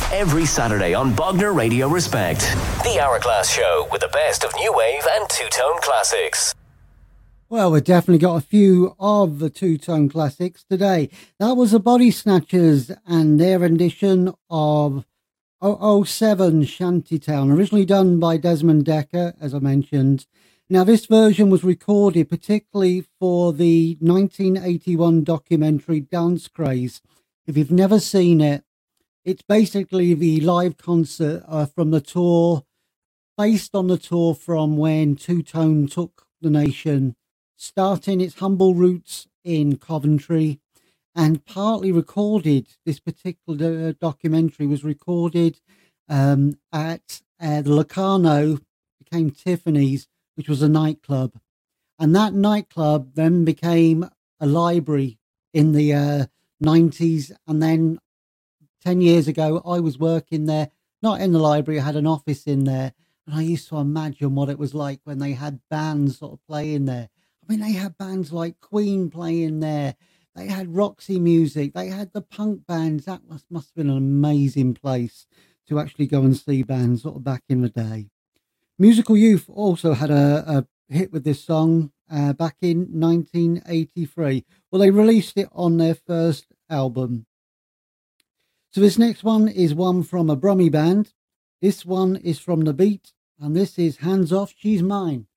every Saturday on Bognor Radio Respect. The Hourglass Show with the best of new wave and two-tone classics. Well, we've definitely got a few of the two-tone classics today. That was the Body Snatchers and their rendition of 007 Shantytown, originally done by Desmond Dekker, as I mentioned. Now, this version was recorded particularly for the 1981 documentary Dance Craze. If you've never seen it, it's basically the live concert from the tour, based on the tour from when Two Tone took the nation, starting its humble roots in Coventry, and partly recorded. This particular documentary was recorded at the Locarno, became Tiffany's, which was a nightclub. And that nightclub then became a library in the 90s. And then 10 years ago, I was working there, not in the library, I had an office in there. And I used to imagine what it was like when they had bands sort of playing there. I mean, they had bands like Queen playing there. They had Roxy Music. They had the punk bands. That must have been an amazing place to actually go and see bands sort of back in the day. Musical Youth also had a hit with this song back in 1983. Well, they released it on their first album. So this next one is one from a Brummie band. This one is from The Beat, and this is Hands Off, She's Mine.